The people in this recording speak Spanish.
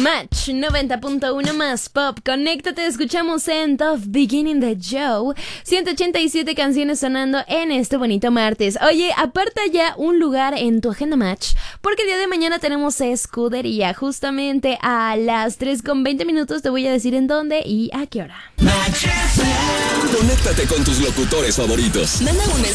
Match 90.1 más pop. Conéctate, escuchamos en The Beginning the Show. 187 canciones sonando en este bonito martes. Oye, aparta ya un lugar en tu agenda Match, porque el día de mañana tenemos escudería. Justamente a las 3:20 te voy a decir en dónde y a qué hora. Conéctate con tus locutores favoritos. Manda un